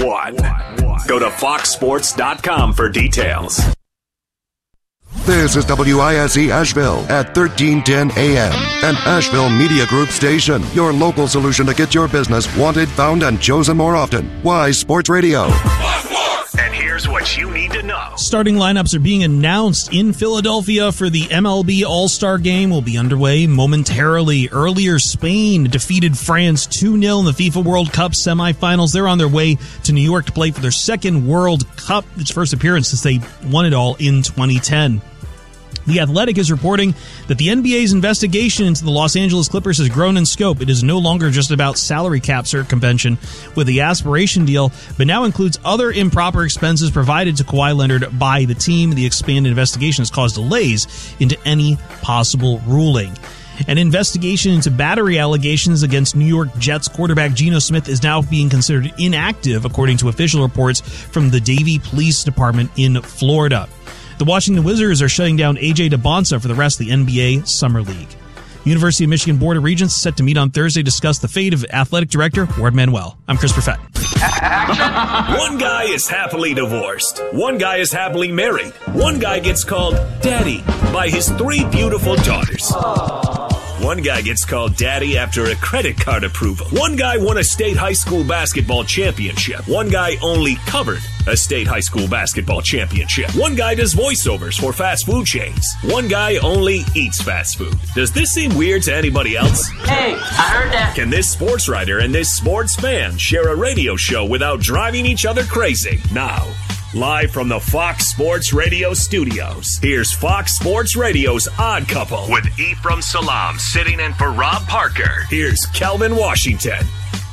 one. Go to foxsports.com for details. This is WISE Asheville at 1310 AM, an Asheville Media Group station. Your local solution to get your business wanted, found, and chosen more often. Wise Sports Radio. And here's what you need to know. Starting lineups are being announced in Philadelphia for the MLB All-Star Game. Will be underway momentarily. Earlier, Spain defeated France 2-0 in the FIFA World Cup semifinals. They're on their way to New York to play for their second World Cup, its first appearance since they won it all in 2010. The Athletic is reporting that the NBA's investigation into the Los Angeles Clippers has grown in scope. It is no longer just about salary cap circumvention with the aspiration deal, but now includes other improper expenses provided to Kawhi Leonard by the team. The expanded investigation has caused delays into any possible ruling. An investigation into battery allegations against New York Jets quarterback Geno Smith is now being considered inactive, according to official reports from the Davie Police Department in Florida. The Washington Wizards are shutting down A.J. DeBonsa for the rest of the NBA Summer League. University of Michigan Board of Regents is set to meet on Thursday to discuss the fate of athletic director Ward Manuel. I'm Chris Perfett. One guy is happily divorced. One guy is happily married. One guy gets called Daddy by his 3 beautiful daughters. One guy gets called Daddy after a credit card approval. One guy won a state high school basketball championship. One guy only covered a state high school basketball championship. One guy does voiceovers for fast food chains. One guy only eats fast food. Does this seem weird to anybody else? Hey, I heard that. Can this sports writer and this sports fan share a radio show without driving each other crazy? Now, live from the Fox Sports Radio studios, here's Fox Sports Radio's Odd Couple with Ephraim Salam sitting in for Rob Parker. Here's Kelvin Washington.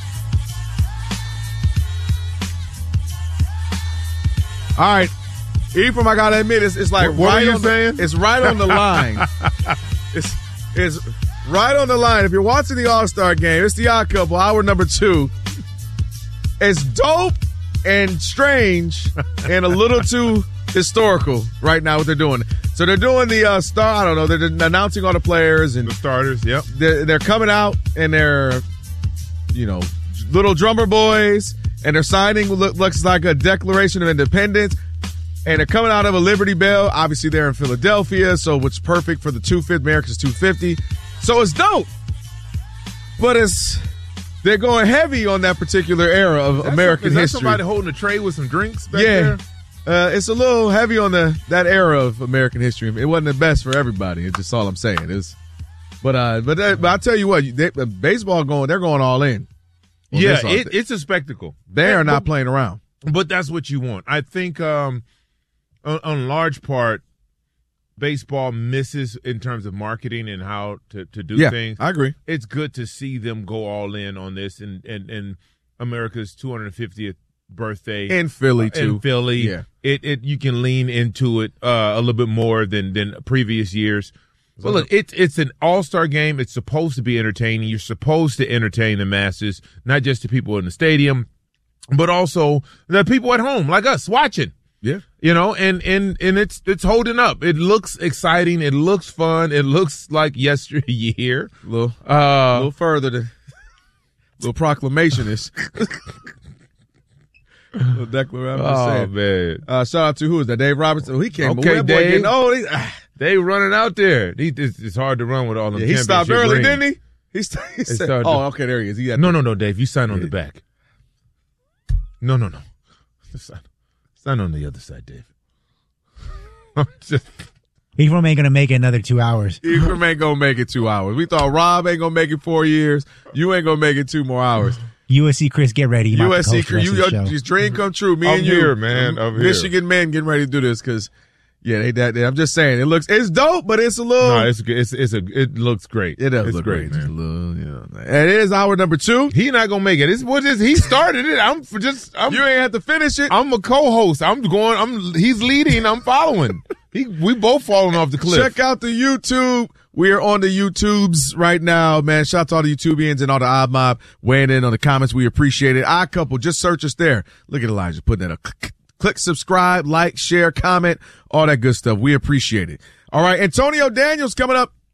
All right, Ephraim, I gotta admit, it's like what right are you on saying? It's right on the line. It's right on the line. If you're watching the All-Star Game, it's the Odd Couple, hour number 2. It's dope and strange and a little too historical right now what they're doing. So they're doing the I don't know, they're announcing all the players and the starters, yep. They're coming out and they're, little drummer boys, and they're signing what looks like a Declaration of Independence, and they're coming out of a Liberty Bell. Obviously, they're in Philadelphia, so it's perfect for the 250, America's 250. So it's dope. But they're going heavy on that particular era of American history. Is that somebody holding a tray with some drinks back there? It's a little heavy on that era of American history. It wasn't the best for everybody. It's just all I'm saying. But I tell you what, baseball they're going all in. Yeah, it's a spectacle. They are not playing around. But that's what you want. I think on large part, baseball misses in terms of marketing and how to do things. I agree. It's good to see them go all in on this and America's 250th birthday in Philly too. In Philly, yeah. It you can lean into it a little bit more than previous years. Well, look, it's an all-star game. It's supposed to be entertaining. You're supposed to entertain the masses, not just the people in the stadium, but also the people at home like us watching. Yeah. And it's holding up. It looks exciting. It looks fun. It looks like yesteryear. A little further than little proclamation is. Little declaration. Oh, man. Shout out to who is that? Dave Robinson. Oh, he came. Okay, Dave. They running out there. It's hard to run with all them. He stopped early, didn't he? He said, okay, there he is. No, Dave. You sign on the back. No. Sign on the other side, Dave. Ephraim ain't going to make it another 2 hours. Ephraim ain't going to make it 2 hours. We thought Rob ain't going to make it 4 years. You ain't going to make it 2 more hours. USC Chris, get ready. USC Chris, your dream come true. Me and you. Here, man. I'm Michigan men getting ready to do this because, I'm just saying, it's dope, but it's a little. No, it looks great. It does look great. It's a little, and it is hour number 2. He not gonna make it. He started it. You ain't have to finish it. I'm a co-host. He's leading. I'm following. We both falling off the cliff. Check out the YouTube. We are on the YouTubes right now, man. Shout out to all the YouTubians and all the Odd Mob weighing in on the comments. We appreciate it. Odd Couple, just search us there. Look at Elijah putting that up. Click subscribe, like, share, comment, all that good stuff. We appreciate it. All right, Antonio Daniels coming up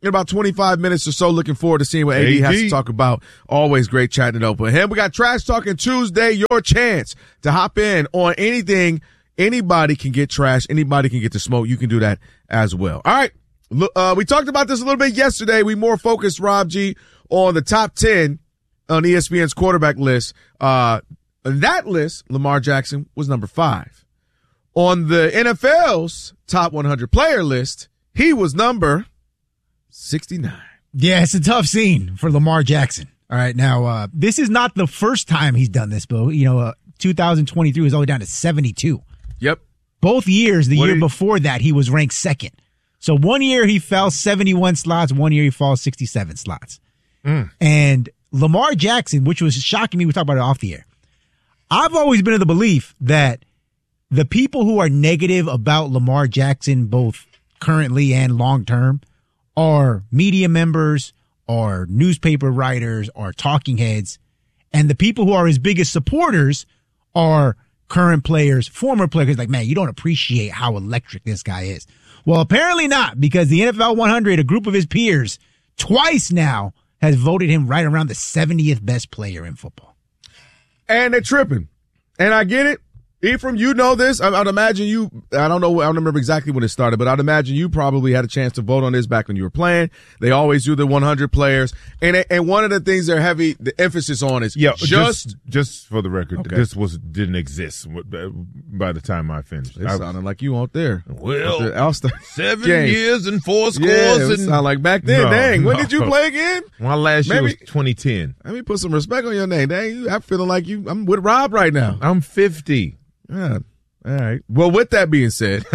in about 25 minutes or so. Looking forward to seeing what AD has to talk about. Always great chatting it up with him. We got Trash Talking Tuesday, your chance to hop in on anything. Anybody can get trash. Anybody can get to smoke. You can do that as well. All right. We talked about this a little bit yesterday. We more focused, Rob G, on the top 10 on ESPN's quarterback list. On that list, Lamar Jackson was number 5. On the NFL's top 100 player list, he was number 69. Yeah, it's a tough scene for Lamar Jackson. All right, now, this is not the first time he's done this, Bo. 2023 was only down to 72. Yep. Both years, the year before that, he was ranked second. So 1 year he fell 71 slots, 1 year he falls 67 slots. And Lamar Jackson, which was shocking me, we talked about it off the air. I've always been of the belief that the people who are negative about Lamar Jackson, both currently and long term, are media members, are newspaper writers, are talking heads. And the people who are his biggest supporters are current players, former players. Like, man, you don't appreciate how electric this guy is. Well, apparently not, because the NFL 100, a group of his peers, twice now has voted him right around the 70th best player in football. And they're tripping. And I get it. Ephraim, you know this. I'd imagine you, I don't remember exactly when it started, but I'd imagine you probably had a chance to vote on this back when you were playing. They always do the 100 players. And one of the things they're heavy, the emphasis on is just for the record, okay. This didn't exist by the time I finished. It sounded like you weren't there. Well, All-Star 7 game. years and 4 scores. Yeah, it and sounded like back then. Dang, when did you play again? My last year was 2010. Let me put some respect on your name. Dang, I'm feeling like I'm with Rob right now. I'm 50. Yeah. All right. Well, with that being said,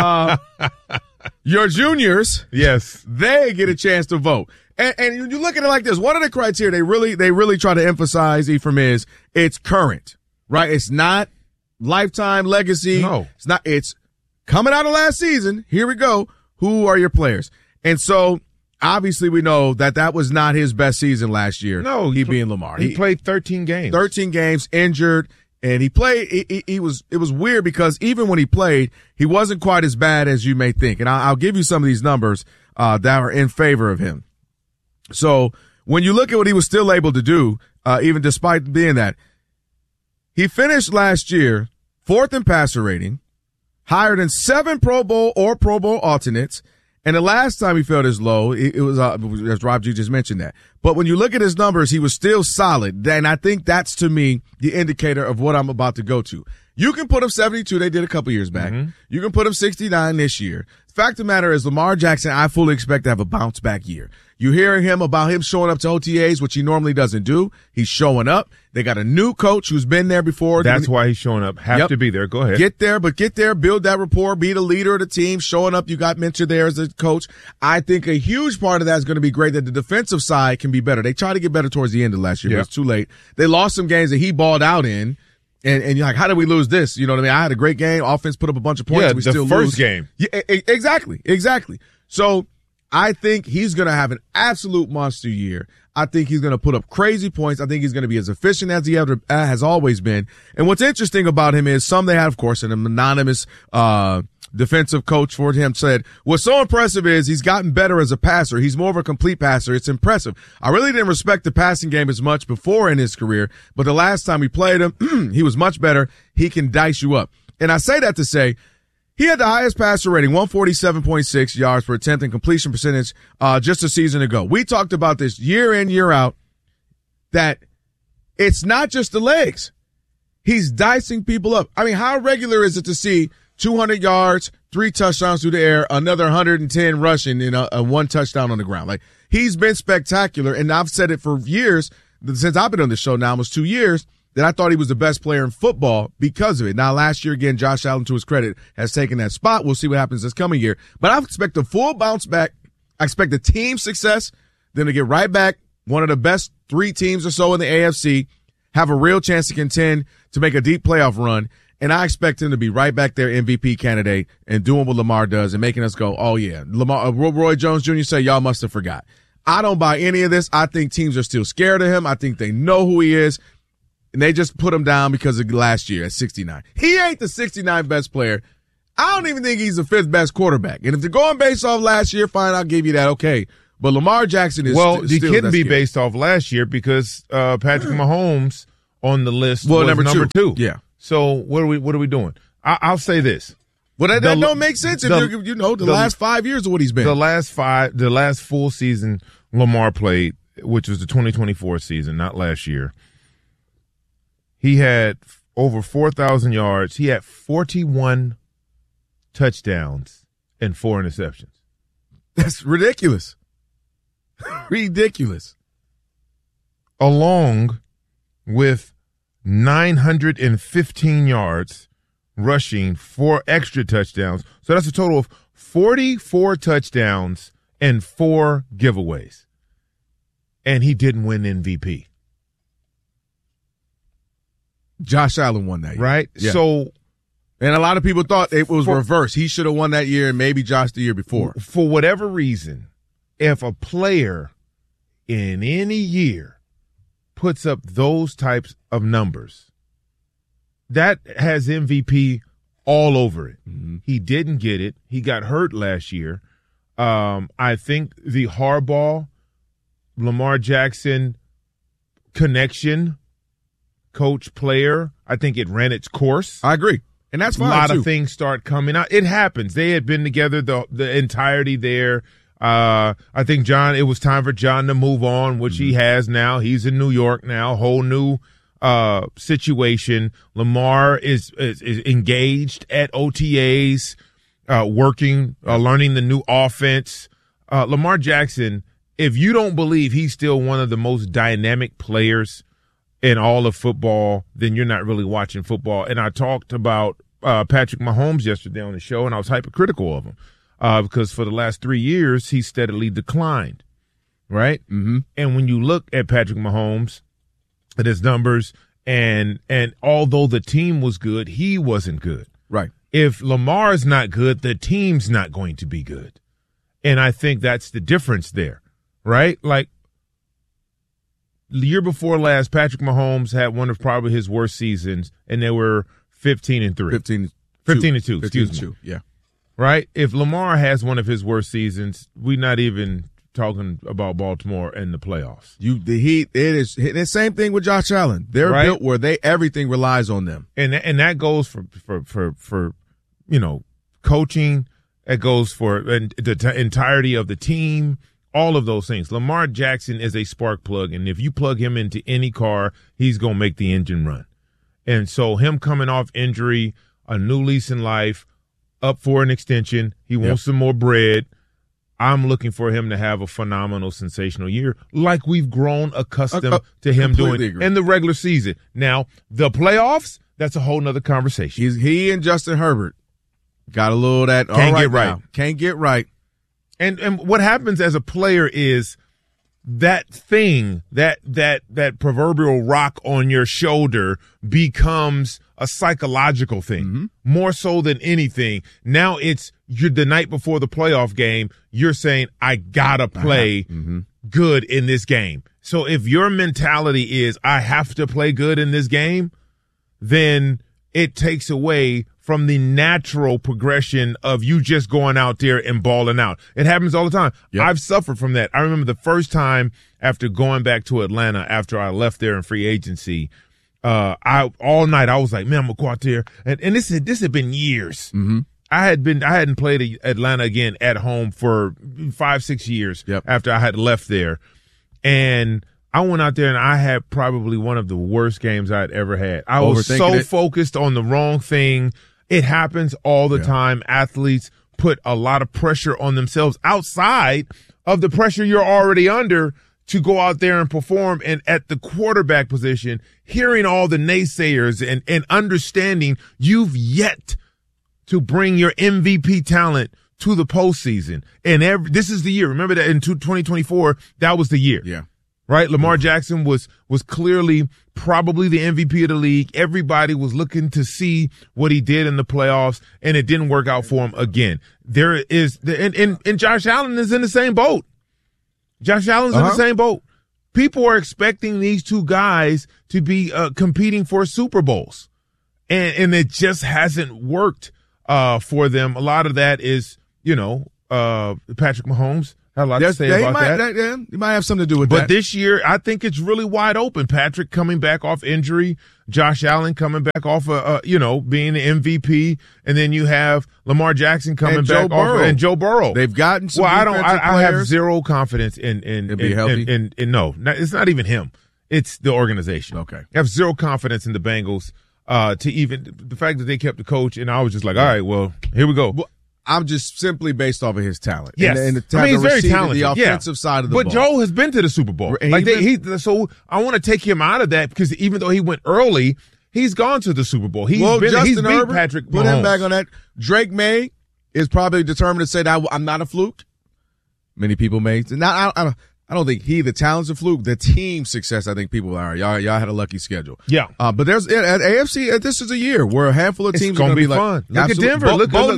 your juniors, yes, they get a chance to vote. And you look at it like this. One of the criteria they really try to emphasize, Ephraim, is it's current, right? It's not lifetime legacy. No. It's not. It's coming out of last season. Here we go. Who are your players? And so obviously we know that was not his best season last year. No, he being Lamar. He played 13 games. 13 games, injured. And he played, it was weird because even when he played, he wasn't quite as bad as you may think. And I'll give you some of these numbers, that are in favor of him. So when you look at what he was still able to do, even despite being that, he finished last year 4th in passer rating, higher than 7 Pro Bowl or Pro Bowl alternates. And the last time he fell this low, it was, as Rob G just mentioned that. But when you look at his numbers, he was still solid. And I think that's, to me, the indicator of what I'm about to go to. You can put him 72. They did a couple years back. Mm-hmm. You can put him 69 this year. The fact of the matter is, Lamar Jackson, I fully expect to have a bounce back year. You hearing him about him showing up to OTAs, which he normally doesn't do. He's showing up. They got a new coach who's been there before. That's why he's showing up. Have to be there. Go ahead. Get there, build that rapport, be the leader of the team, showing up. You got Minter there as a coach. I think a huge part of that is going to be great, that the defensive side can be better. They tried to get better towards the end of last year, but it's too late. They lost some games that he balled out in. And you're like, how did we lose this? You know what I mean? I had a great game. Offense put up a bunch of points. Yeah, we still the first lose. game. Yeah, exactly. So I think he's going to have an absolute monster year. I think he's going to put up crazy points. I think he's going to be as efficient as he ever has always been. And what's interesting about him is they had, of course, an anonymous defensive coach for him said, what's so impressive is he's gotten better as a passer. He's more of a complete passer. It's impressive. I really didn't respect the passing game as much before in his career, but the last time we played him, he was much better. He can dice you up. And I say that to say, he had the highest passer rating, 147.6 yards per attempt and completion percentage, just a season ago. We talked about this year in, year out, that it's not just the legs. He's dicing people up. I mean, how regular is it to see 200 yards, 3 touchdowns through the air, another 110 rushing, and a 1 touchdown on the ground? Like, he's been spectacular, and I've said it for years, since I've been on the show now, almost 2 years, that I thought he was the best player in football because of it. Now, last year, again, Josh Allen, to his credit, has taken that spot. We'll see what happens this coming year. But I expect a full bounce back. I expect the team success, then to get right back, one of the best 3 teams or so in the AFC, have a real chance to contend to make a deep playoff run. And I expect him to be right back there, MVP candidate, and doing what Lamar does and making us go, oh, yeah. Lamar, Roy Jones Jr. said, y'all must have forgot. I don't buy any of this. I think teams are still scared of him. I think they know who he is. And they just put him down because of last year at 69. He ain't the 69th best player. I don't even think he's the 5th best quarterback. And if they're going based off last year, fine, I'll give you that. Okay. But Lamar Jackson is he still couldn't be scary. based off last year because Patrick Mahomes on the list was number two. Yeah. So what are we doing? I'll say this. Well, that don't make sense if the last 5 years of what he's been. The last full season Lamar played, which was the 2024 season, not last year. He had over 4,000 yards. He had 41 touchdowns and 4 interceptions. That's ridiculous. Ridiculous. Along with 915 yards rushing, 4 extra touchdowns. So that's a total of 44 touchdowns and 4 giveaways. And he didn't win MVP. Josh Allen won that year. Right? Yeah. So, and a lot of people thought it was reversed. He should have won that year and maybe Josh the year before. For whatever reason, if a player in any year puts up those types of numbers, that has MVP all over it. Mm-hmm. He didn't get it. He got hurt last year. I think the Harbaugh, Lamar Jackson connection, coach player, I think it ran its course. I agree. And that's fine. A lot of things start coming out. It happens. They had been together the entirety there. I think it was time for John to move on, which he has now. He's in New York now, whole new situation. Lamar is engaged at OTAs, working, learning the new offense. Lamar Jackson, if you don't believe he's still one of the most dynamic players in all of football, then you're not really watching football. And I talked about Patrick Mahomes yesterday on the show, and I was hypercritical of him because for the last 3 years, he steadily declined, right? Mm-hmm. And when you look at Patrick Mahomes and his numbers, and although the team was good, he wasn't good. Right. If Lamar's not good, the team's not going to be good. And I think that's the difference there, right? Like, the year before last, Patrick Mahomes had one of probably his worst seasons, and they were 15-3. 15-2, excuse me. Yeah. Right? If Lamar has one of his worst seasons, we're not even talking about Baltimore and the playoffs. It is the same thing with Josh Allen. They're built where everything relies on them. And that goes for coaching. It goes for the entirety of the team. All of those things. Lamar Jackson is a spark plug, and if you plug him into any car, he's going to make the engine run. And so him coming off injury, a new lease in life, up for an extension, he wants some more bread. I'm looking for him to have a phenomenal, sensational year like we've grown accustomed to him doing in the regular season. Now, the playoffs, that's a whole nother conversation. He and Justin Herbert got a little of that. Can't get right. Can't get right. And what happens as a player is that thing, that proverbial rock on your shoulder becomes a psychological thing, more so than anything. Now you're the night before the playoff game, you're saying, I gotta play good in this game. So if your mentality is, I have to play good in this game, then it takes away from the natural progression of you just going out there and balling out. It happens all the time. Yep. I've suffered from that. I remember the first time after going back to Atlanta after I left there in free agency, all night I was like, man, I'm gonna go out there. And this had been years. Mm-hmm. I hadn't played Atlanta again at home for 5-6 years after I had left there. And I went out there and I had probably one of the worst games I'd ever had. I was so focused on the wrong thing. It happens all the time. Athletes put a lot of pressure on themselves outside of the pressure you're already under to go out there and perform. And at the quarterback position, hearing all the naysayers and understanding you've yet to bring your MVP talent to the postseason. And this is the year. Remember that in 2024, that was the year. Yeah. Right? Lamar Jackson was clearly probably the MVP of the league. Everybody was looking to see what he did in the playoffs, and it didn't work out for him again. And Josh Allen is in the same boat. Josh Allen's in the same boat. People are expecting these two guys to be competing for Super Bowls, and it just hasn't worked for them. A lot of that is, Patrick Mahomes Had a lot to say about that. He might have something to do with that. But this year, I think it's really wide open. Patrick coming back off injury, Josh Allen coming back off, being the MVP, and then you have Lamar Jackson coming back off, and Joe Burrow. They've gotten some. I have zero confidence in no, it's not even him. It's the organization. Okay, I have zero confidence in the Bengals. To even the fact that they kept the coach, and I was just like, all right, well, here we go. Well, I'm just simply based off of his talent. Yes. And the he's very talented. The offensive side of the ball. But Joe has been to the Super Bowl. So I want to take him out of that because even though he went early, he's gone to the Super Bowl. He's beat Patrick Mahomes. Put him back on that. Drake May is probably determined to say that I'm not a fluke. Many people may. I don't think the talent's a fluke. The team success, I think people are. Y'all had a lucky schedule. Yeah. But there's at AFC. This is a year where a handful of teams are going to be fun. Look at Denver.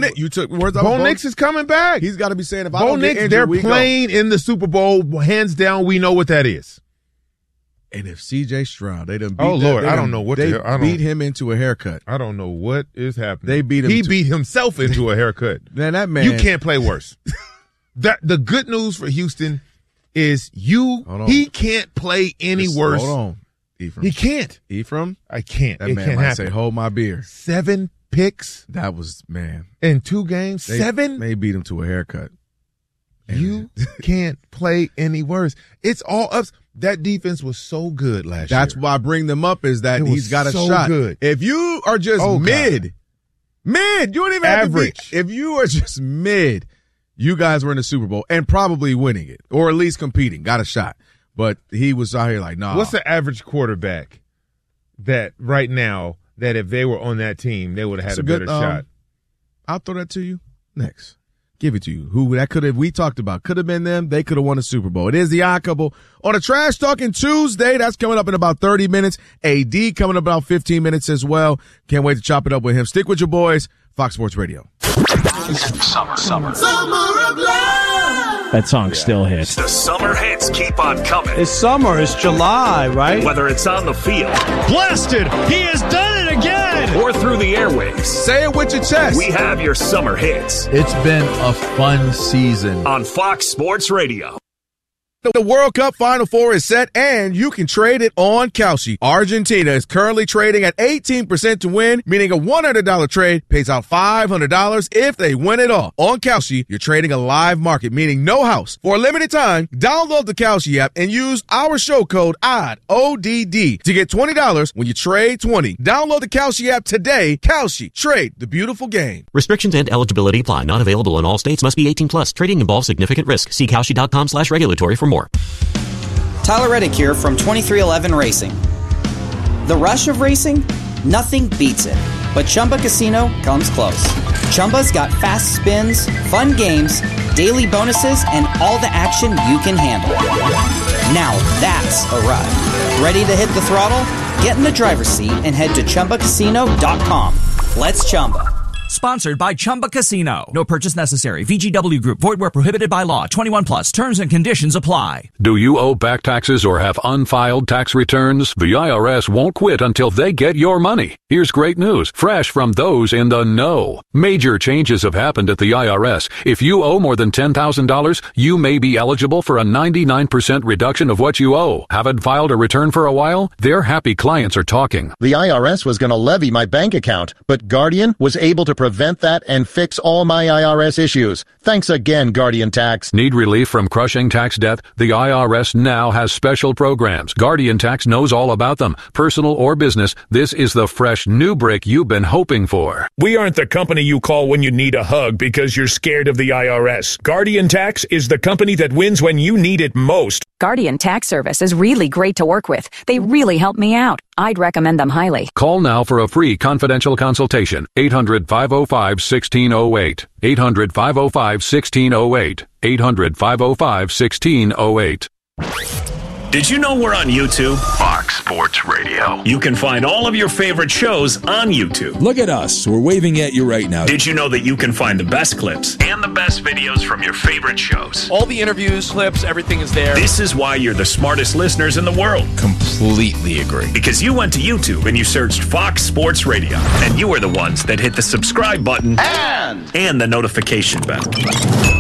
Bo Nix is coming back. He's got to be saying if I Bo don't Nix, get injured, they're playing in the Super Bowl. Hands down, we know what that is. And if C.J. Stroud, they done beat. Oh Lord, I don't know what they beat him into a haircut. I don't know what is happening. They beat him. He beat himself into a haircut. Man, that man. You can't play worse. The good news for Houston is he can't play any worse. Hold on, Ephraim. He can't. Ephraim, I can't. That it man can't might happen. say, "Hold my beer." 7 picks. That was in 2 games. 7. They beat him to a haircut. You can't play any worse. It's all ups. That defense was so good last year. That's why I bring them up is that he's got a shot. Good. If you are just mid, you don't even average. Have to be. If you are just mid. You guys were in the Super Bowl and probably winning it, or at least competing. Got a shot, but he was out here like, nah. What's the average quarterback that right now that if they were on that team, they would have had a better shot? I'll throw that to you next. Give it to you. Who that could have? We talked about could have been them. They could have won the Super Bowl. It is the Odd Couple on a Trash Talking Tuesday. That's coming up in about 30 minutes. AD coming up about 15 minutes as well. Can't wait to chop it up with him. Stick with your boys. Fox Sports Radio. Summer of love. That song still hits. The summer hits keep on coming. It's summer. It's July, right? Whether it's on the field. Blasted! He has done it again! Or through the airwaves. Say it with your chest. We have your summer hits. It's been a fun season. On Fox Sports Radio. The World Cup Final Four is set, and you can trade it on Kalshi. Argentina is currently trading at 18% to win, meaning a $100 trade pays out $500 if they win it all. On Kalshi, you're trading a live market, meaning no house. For a limited time, download the Kalshi app and use our show code ODD, O-D-D, to get $20 when you trade 20. Download the Kalshi app today. Kalshi, trade the beautiful game. Restrictions and eligibility apply. Not available in all states. Must be 18 plus. Trading involves significant risk. See Kalshi.com/regulatory for more. Tyler Reddick here from 2311 Racing. The rush of racing? Nothing beats it. But Chumba Casino comes close. Chumba's got fast spins, fun games, daily bonuses, and all the action you can handle. Now that's a ride. Ready to hit the throttle? Get in the driver's seat and head to ChumbaCasino.com. Let's Chumba. Sponsored by Chumba Casino. No purchase necessary. VGW Group. Void where prohibited by law. 21 plus. Terms and conditions apply. Do you owe back taxes or have unfiled tax returns? The IRS won't quit until they get your money. Here's great news, fresh from those in the know. Major changes have happened at the IRS. If you owe more than $10,000, you may be eligible for a 99% reduction of what you owe. Haven't filed a return for a while? Their happy clients are talking. The IRS was going to levy my bank account, but Guardian was able to prevent that and fix all my IRS issues. Thanks again, Guardian Tax. Need relief from crushing tax debt? The IRS now has special programs. Guardian Tax knows all about them. Personal or business, this is the fresh new break you've been hoping for. We aren't the company you call when you need a hug because you're scared of the IRS. Guardian Tax is the company that wins when you need it most. Guardian Tax Service is really great to work with. They really help me out. I'd recommend them highly. Call now for a free confidential consultation. 800-505-1608. 800-505-1608. 800-505-1608. Did you know we're on YouTube? Fox Sports Radio. You can find all of your favorite shows on YouTube. Look at us. We're waving at you right now. Did you know that you can find the best clips and the best videos from your favorite shows? All the interviews, clips, everything is there. This is why you're the smartest listeners in the world. Completely agree. Because you went to YouTube and you searched Fox Sports Radio. And you were the ones that hit the subscribe button and the notification bell.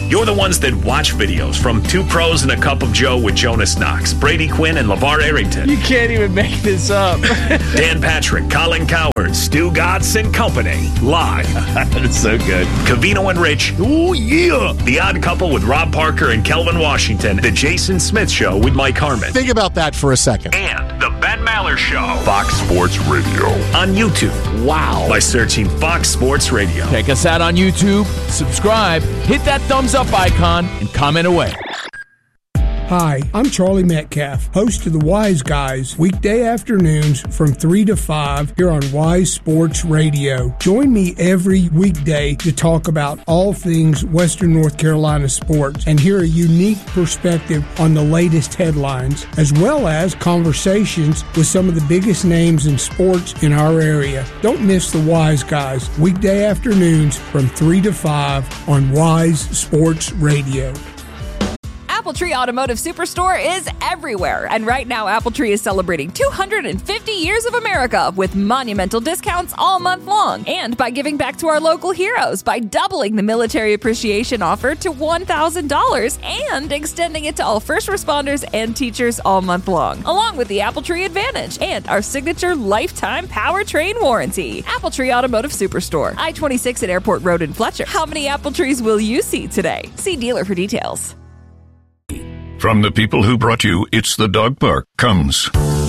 You're the ones that watch videos from Two Pros and a Cup of Joe with Jonas Knox, Brady Quinn, and LeVar Arrington. You can't even make this up. Dan Patrick, Colin Cowherd, Stu Gatz, and company. Live. That's so good. Covino and Rich. Oh, yeah. The Odd Couple with Rob Parker and Kelvin Washington. The Jason Smith Show with Mike Harmon. Think about that for a second. And The Ben Maller Show. Fox Sports Radio. On YouTube. Wow. By searching Fox Sports Radio. Check us out on YouTube, subscribe, hit that thumbs up icon, and comment away. Hi, I'm Charlie Metcalf, host of The Wise Guys, weekday afternoons from 3 to 5 here on Wise Sports Radio. Join me every weekday to talk about all things Western North Carolina sports and hear a unique perspective on the latest headlines, as well as conversations with some of the biggest names in sports in our area. Don't miss The Wise Guys, weekday afternoons from 3 to 5 on Wise Sports Radio. Appletree Automotive Superstore is everywhere. And right now, Appletree is celebrating 250 years of America with monumental discounts all month long. And by giving back to our local heroes by doubling the military appreciation offer to $1,000 and extending it to all first responders and teachers all month long. Along with the Appletree Advantage and our signature lifetime powertrain warranty. Appletree Automotive Superstore, I-26 at Airport Road in Fletcher. How many apple trees will you see today? See dealer for details. From the people who brought you It's the Dog Park comes